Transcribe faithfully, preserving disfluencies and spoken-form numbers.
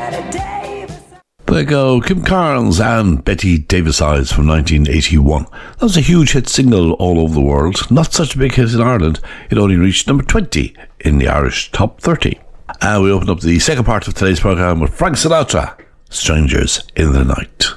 There you go, Kim Carnes and Betty Davis Eyes from nineteen eighty-one. That was a huge hit single all over the world. Not such a big hit in Ireland. It only reached number twenty in the Irish top thirty. And we open up the second part of today's programme with Frank Sinatra, Strangers in the Night.